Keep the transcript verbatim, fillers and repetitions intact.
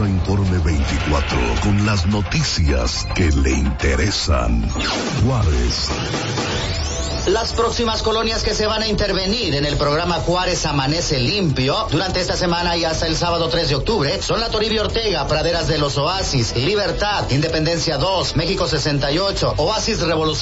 Sonora Informe veinticuatro, con las noticias que le interesan. Juárez. Las próximas colonias que se van a intervenir en el programa Juárez Amanece Limpio durante esta semana y hasta el sábado tres de octubre son la Toribio Ortega, Praderas de los Oasis, Libertad, Independencia dos, México sesenta y ocho, Oasis Revolución